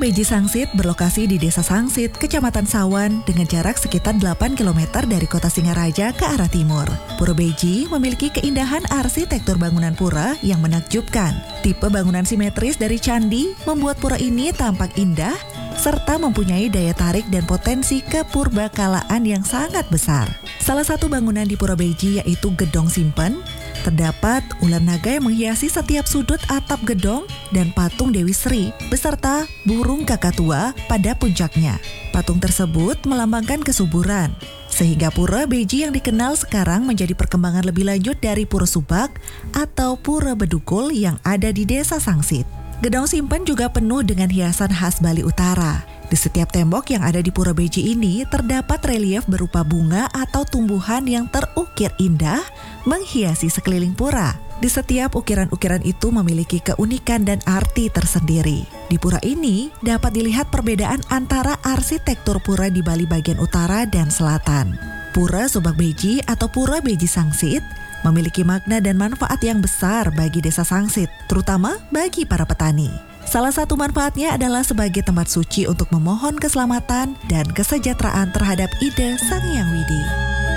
Beji Sangsit berlokasi di Desa Sangsit, Kecamatan Sawan dengan jarak sekitar 8 km dari kota Singaraja ke arah timur. Pura Beji memiliki keindahan arsitektur bangunan pura yang menakjubkan. Tipe bangunan simetris dari candi membuat pura ini tampak indah serta mempunyai daya tarik dan potensi kepurbakalaan yang sangat besar. Salah satu bangunan di Pura Beji yaitu Gedong Simpen. Terdapat ular naga yang menghiasi setiap sudut atap gedong dan patung Dewi Sri beserta burung kakatua pada puncaknya. Patung tersebut melambangkan kesuburan, sehingga Pura Beji yang dikenal sekarang menjadi perkembangan lebih lanjut dari Pura Subak atau Pura Bedukul yang ada di Desa Sangsit. Gedong Simpen juga penuh dengan hiasan khas Bali Utara. Di setiap tembok yang ada di Pura Beji ini terdapat relief berupa bunga atau tumbuhan yang terukir indah menghiasi sekeliling pura. Di setiap ukiran-ukiran itu memiliki keunikan dan arti tersendiri. Di pura ini dapat dilihat perbedaan antara arsitektur pura di Bali bagian utara dan selatan. Pura Subak Beji atau Pura Beji Sangsit memiliki makna dan manfaat yang besar bagi Desa Sangsit, terutama bagi para petani. Salah satu manfaatnya adalah sebagai tempat suci untuk memohon keselamatan dan kesejahteraan terhadap Ida Sang Hyang Widi.